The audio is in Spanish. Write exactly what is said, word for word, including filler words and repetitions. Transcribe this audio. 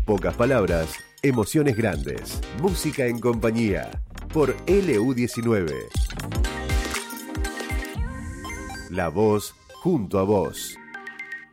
Pocas palabras, emociones grandes. Música en compañía. Por L U diecinueve. La voz junto a vos.